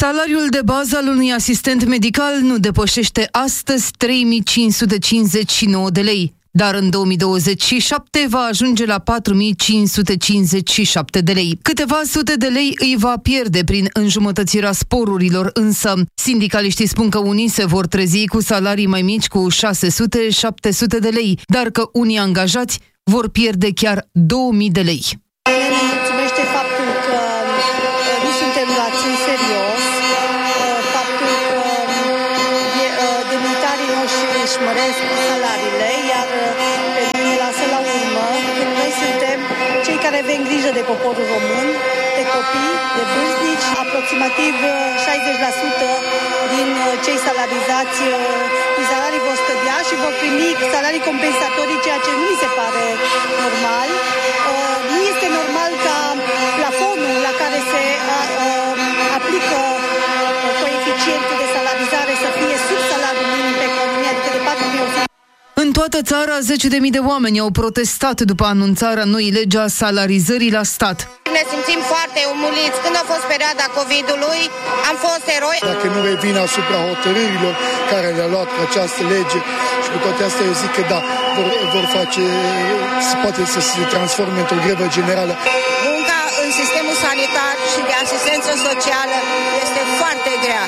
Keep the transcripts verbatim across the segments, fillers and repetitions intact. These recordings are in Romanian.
Salariul de bază al unui asistent medical nu depășește astăzi trei mii cinci sute cincizeci și nouă de lei, dar în două mii douăzeci și șapte va ajunge la patru mii cinci sute cincizeci și șapte de lei. Câteva sute de lei îi va pierde prin înjumătățirea sporurilor, însă sindicaliștii spun că unii se vor trezi cu salarii mai mici cu șase sute - șapte sute de lei, dar că unii angajați vor pierde chiar două mii de lei. Ne mulțumește faptul că nu suntem luați în serios, faptul că demnitarii noștri își măresc salariile, iar pe noi ne lasă la urmă, când noi suntem cei care avem grijă de poporul român, de copii, de vârstnici. Aproximativ șaizeci la sută din cei salarizați, din salarii vor scădea și vor primi salarii compensatorii, ceea ce nu mi se pare normal. Nu este normal ca plafonul la care se aplică coeficientul de salarizare să fie sub salariul minim pe economie, adică de patru mii o sută. În toată țara, zece de mii de oameni au protestat după anunțarea noii legi a salarizării la stat. Ne simțim foarte umuliți. Când a fost perioada COVID-ului, am fost eroi. Dacă nu revin asupra hotărârilor care le-a luat cu această lege și cu toate astea, eu zic că da, vor, vor face, se poate să se transforme într-o grevă generală. Munca în sistemul sanitar și de asistență socială este foarte grea.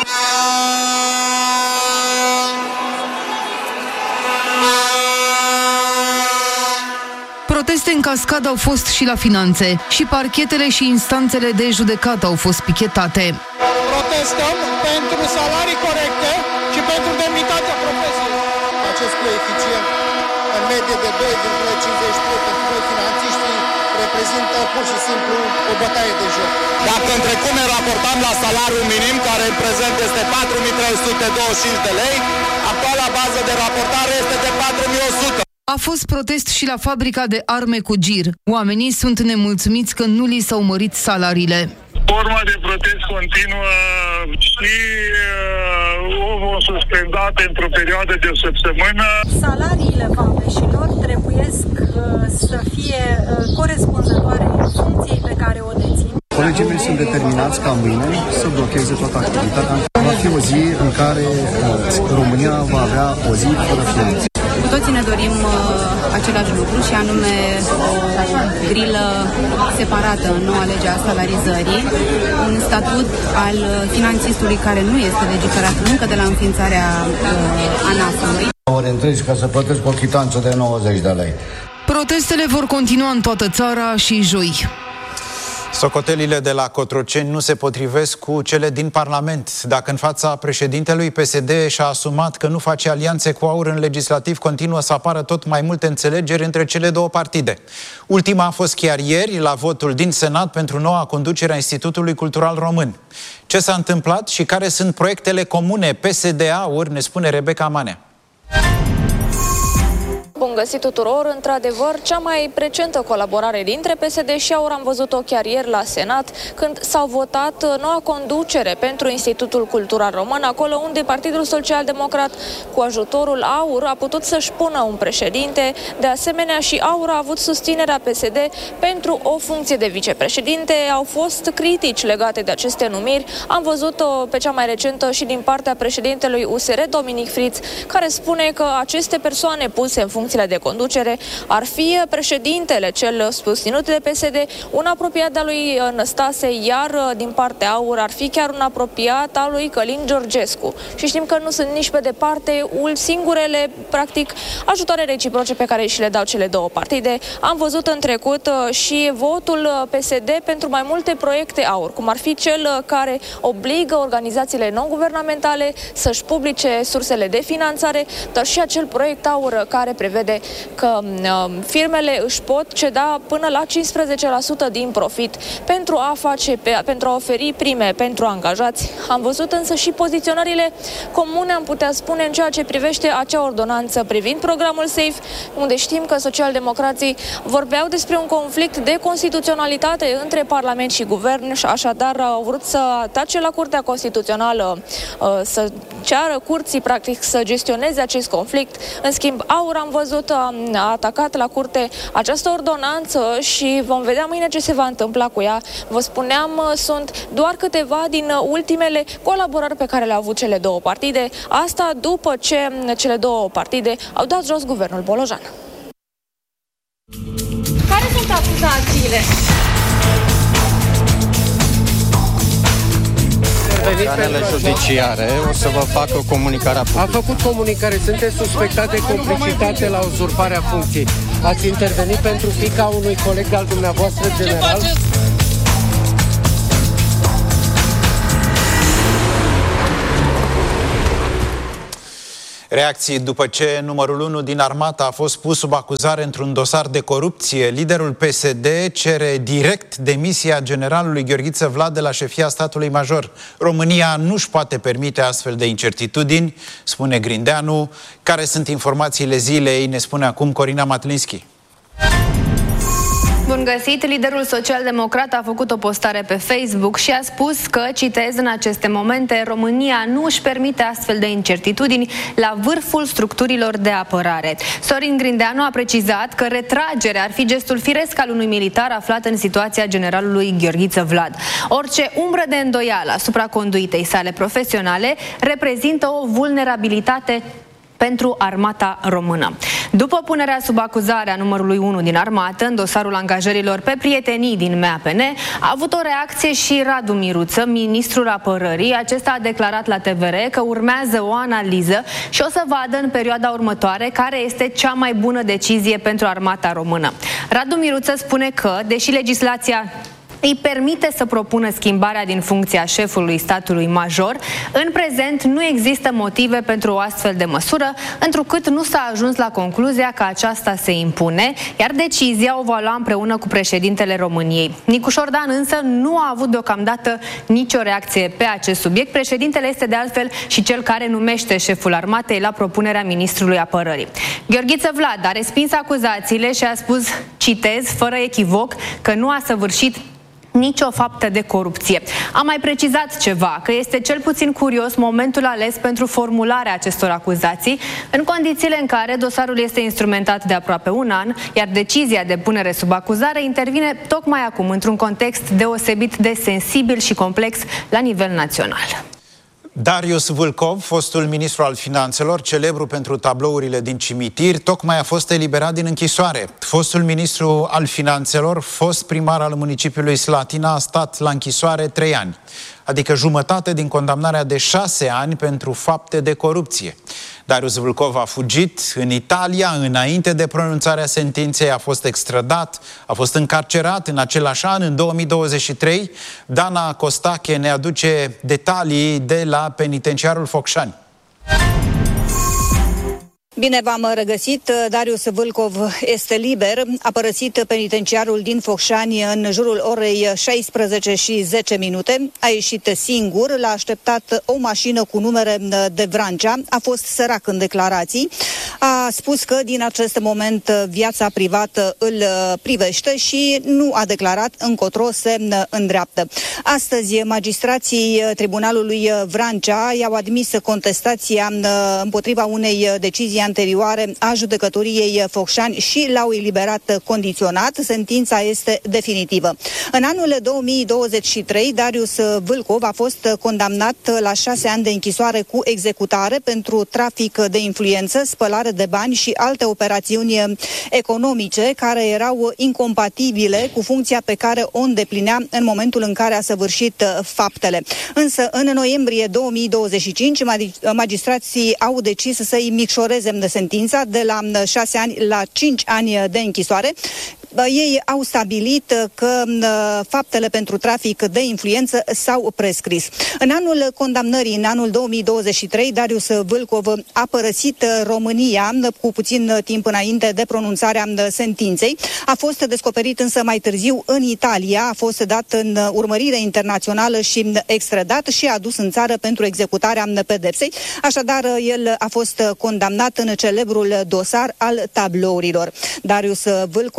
Proteste în cascadă au fost și la finanțe. Și parchetele și instanțele de judecată au fost pichetate. Protestăm pentru salarii corecte și pentru demnitatea profesiei. Acest coeficient în medie de doi virgulă cincizeci și trei pentru noi finanțiștii reprezintă pur și simplu o bătaie de joc. Dacă în trecut ne raportam la salariul minim, care în prezent este patru mii trei sute douăzeci și cinci de lei, actuala bază de raportare este de patru mii o sută. A fost protest și la fabrica de arme cu gir. Oamenii sunt nemulțumiți că nu li s-au mărit salariile. Forma de protest continuă și uh, o vom suspenda pentru o perioadă de o săptămână. Salariile vameșilor trebuiesc uh, să fie uh, corespunzătoare funcției pe care o dețin. Colegii mei sunt determinați ca mâine să blocheze toată activitatea. Va fi o zi în care uh, România va avea o zi fără finanțe. Cu toții ne dorim uh, același lucru și anume o grilă separată în noua lege a salarizării, un statut al finanțistului care nu este legiferat încă de la înființarea uh, ANAF-ului. Ori întregi ca să plătesc o chitanță de nouăzeci de lei. Protestele vor continua în toată țara și joi. Socotelile de la Cotroceni nu se potrivesc cu cele din Parlament. Dacă în fața președintelui P S D și-a asumat că nu face alianțe cu AUR în legislativ, continuă să apară tot mai multe înțelegeri între cele două partide. Ultima a fost chiar ieri, la votul din Senat pentru noua conducere a Institutului Cultural Român. Ce s-a întâmplat și care sunt proiectele comune P S D-AUR, ne spune Rebecca Manea. Bun găsit tuturor! Într-adevăr, cea mai recentă colaborare dintre P S D și AUR am văzut-o chiar ieri la Senat, când s-au votat noua conducere pentru Institutul Cultural Român, acolo unde Partidul Social Democrat, cu ajutorul AUR, a putut să-și pună un președinte. De asemenea, și AUR a avut susținerea P S D pentru o funcție de vicepreședinte. Au fost critici legate de aceste numiri. Am văzut-o pe cea mai recentă și din partea președintelui U S R, Dominic Friț, care spune că aceste persoane puse în funcție de conducere ar fi președintele cel susținut de P S D, un apropiat al lui Năstase, iar din partea AUR ar fi chiar un apropiat al lui Călin Georgescu. Și știm că nu sunt nici pe departe singurele, practic, ajutoare reciproce pe care și le dau cele două partide. Am văzut în trecut și votul P S D pentru mai multe proiecte AUR, cum ar fi cel care obligă organizațiile non-guvernamentale să-și publice sursele de finanțare, dar și acel proiect AUR care prevede că uh, firmele își pot ceda până la cincisprezece la sută din profit pentru a face, pe, pentru a oferi prime pentru angajați. Am văzut însă și poziționările comune, am putea spune, în ceea ce privește acea ordonanță privind programul SAFE, unde știm că socialdemocrații vorbeau despre un conflict de constituționalitate între Parlament și Guvern și așadar au vrut să atace la Curtea Constituțională, uh, să ceară curții, practic, să gestioneze acest conflict. În schimb, AUR am văzut văzut, a, a atacat la curte această ordonanță și vom vedea mâine ce se va întâmpla cu ea. Vă spuneam, sunt doar câteva din ultimele colaborări pe care le-au avut cele două partide. Asta după ce cele două partide au dat jos guvernul Bolojan. Care sunt acuzațiile? Organele judiciare o să vă facă comunicarea publică. A făcut comunicare, sunteți suspectat de complicitate la uzurparea funcției. Ați intervenit pentru fiica unui coleg al dumneavoastră general? Reacții după ce numărul unu din armată a fost pus sub acuzare într-un dosar de corupție. Liderul P S D cere direct demisia generalului Gheorghiță Vlad de la șefia statului major. România nu-și poate permite astfel de incertitudini, spune Grindeanu. Care sunt informațiile zilei, ne spune acum Corina Matlinski. Bun găsit! Liderul social-democrat a făcut o postare pe Facebook și a spus că, citez, în aceste momente, România nu își permite astfel de incertitudini la vârful structurilor de apărare. Sorin Grindeanu a precizat că retragerea ar fi gestul firesc al unui militar aflat în situația generalului Gheorghiță Vlad. Orice umbră de îndoială asupra conduitei sale profesionale reprezintă o vulnerabilitate pentru armata română. După punerea sub acuzare a numărului unu din armată în dosarul angajărilor pe prietenii din M A P N, a avut o reacție și Radu Miruță, ministrul apărării. Acesta a declarat la T V R că urmează o analiză și o să vadă în perioada următoare care este cea mai bună decizie pentru armata română. Radu Miruță spune că, deși legislația îi permite să propună schimbarea din funcția șefului statului major, în prezent nu există motive pentru o astfel de măsură, întrucât nu s-a ajuns la concluzia că aceasta se impune, iar decizia o va lua împreună cu președintele României. Nicu Șordan însă nu a avut deocamdată nicio reacție pe acest subiect. Președintele este de altfel și cel care numește șeful armatei la propunerea ministrului apărării. Gheorghiță Vlad a respins acuzațiile și a spus, citez, fără echivoc, că nu a săvârșit nicio faptă de corupție. Am mai precizat ceva, că este cel puțin curios momentul ales pentru formularea acestor acuzații, în condițiile în care dosarul este instrumentat de aproape un an, iar decizia de punere sub acuzare intervine tocmai acum, într-un context deosebit de sensibil și complex la nivel național. Darius Vâlcov, fostul ministru al finanțelor, celebru pentru tablourile din cimitir, tocmai a fost eliberat din închisoare. Fostul ministru al finanțelor, fost primar al municipiului Slatina, a stat la închisoare trei ani, adică jumătate din condamnarea de șase ani pentru fapte de corupție. Darius Vâlcov a fugit în Italia înainte de pronunțarea sentinței, a fost extradat, a fost încarcerat în același an, în două mii douăzeci și trei. Dana Costache ne aduce detalii de la penitenciarul Focșani. Bine v-am regăsit. Darius Vâlcov este liber. A părăsit penitenciarul din Focșani în jurul orei șaisprezece și zece minute. A ieșit singur, l-a așteptat o mașină cu numere de Vrancea. A fost sărac în declarații. A spus că din acest moment viața privată îl privește și nu a declarat încotro se îndreaptă. Astăzi, magistrații Tribunalului Vrancea i-au admis contestația împotriva unei decizii anterioare a judecătoriei Focșani și l-au eliberat condiționat. Sentința este definitivă. În anul două mii douăzeci și trei, Darius Vâlcov a fost condamnat la șase ani de închisoare cu executare pentru trafic de influență, spălare de bani și alte operațiuni economice care erau incompatibile cu funcția pe care o îndeplinea în momentul în care a săvârșit faptele. Însă, în noiembrie două mii douăzeci și cinci, magistrații au decis să-i micșoreze sentința de la șase ani la cinci ani de închisoare. Ei au stabilit că faptele pentru trafic de influență s-au prescris. În anul condamnării, în anul două mii douăzeci și trei, Darius Vâlcov a părăsit România cu puțin timp înainte de pronunțarea sentinței. A fost descoperit însă mai târziu în Italia, a fost dat în urmărire internațională și extradat și adus în țară pentru executarea pedepsei. Așadar, el a fost condamnat în celebrul dosar al tablourilor. Darius Vâlcov a fost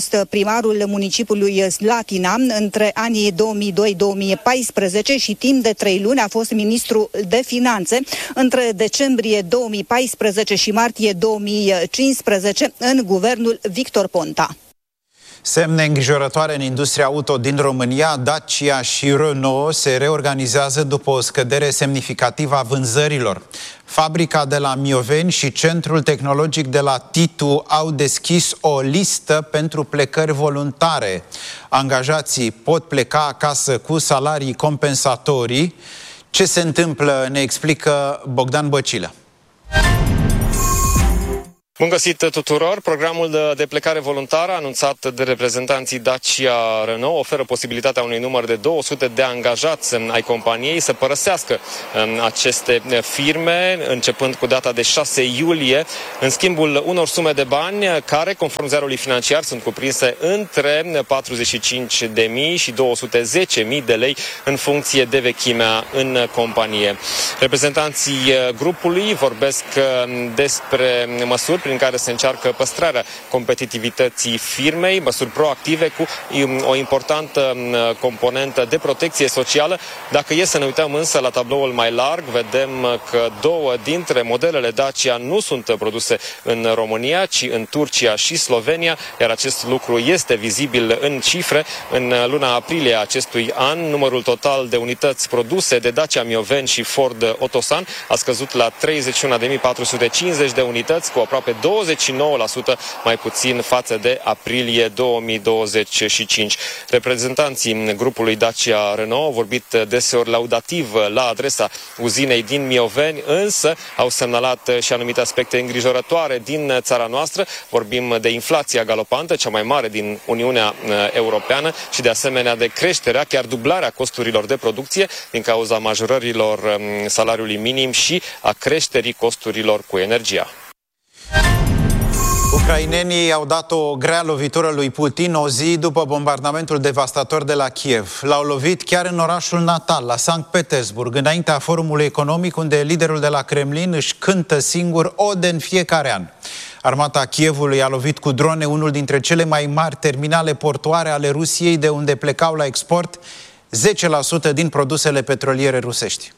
fost primarul municipiului Slatina între anii două mii doi - două mii paisprezece și timp de trei luni a fost ministru de finanțe între decembrie două mii paisprezece și martie două mii cincisprezece în guvernul Victor Ponta. Semne îngrijorătoare în industria auto din România. Dacia și Renault se reorganizează după o scădere semnificativă a vânzărilor. Fabrica de la Mioveni și Centrul Tehnologic de la Titu au deschis o listă pentru plecări voluntare. Angajații pot pleca acasă cu salarii compensatorii. Ce se întâmplă, ne explică Bogdan Băcilă. Bun găsit tuturor! Programul de, de plecare voluntară anunțat de reprezentanții Dacia Renault oferă posibilitatea unui număr de două sute de angajați ai companiei să părăsească aceste firme, începând cu data de șase iulie, în schimbul unor sume de bani care, conform ziarului financiar, sunt cuprinse între patruzeci și cinci de mii și două sute zece mii de lei în funcție de vechimea în companie. Reprezentanții grupului vorbesc despre măsuri prin care se încearcă păstrarea competitivității firmei, măsuri proactive cu o importantă componentă de protecție socială. Dacă e să ne uităm însă la tabloul mai larg, vedem că două dintre modelele Dacia nu sunt produse în România, ci în Turcia și Slovenia, iar acest lucru este vizibil în cifre. În luna aprilie acestui an, numărul total de unități produse de Dacia Mioveni și Ford Otosan a scăzut la treizeci și unu de mii patru sute cincizeci de unități, cu aproape douăzeci și nouă la sută mai puțin față de aprilie două mii douăzeci și cinci. Reprezentanții grupului Dacia Renault au vorbit deseori laudativ la adresa uzinei din Mioveni, însă au semnalat și anumite aspecte îngrijorătoare din țara noastră. Vorbim de inflația galopantă, cea mai mare din Uniunea Europeană, și de asemenea de creșterea, chiar dublarea costurilor de producție din cauza majorărilor salariului minim și a creșterii costurilor cu energia. Ucrainenii au dat o grea lovitură lui Putin o zi după bombardamentul devastator de la Kiev. L-au lovit chiar în orașul natal, la Sankt Petersburg, înaintea forumului economic, unde liderul de la Kremlin își cântă singur ode în fiecare an. Armata Kievului a lovit cu drone unul dintre cele mai mari terminale portoare ale Rusiei, de unde plecau la export zece la sută din produsele petroliere rusești.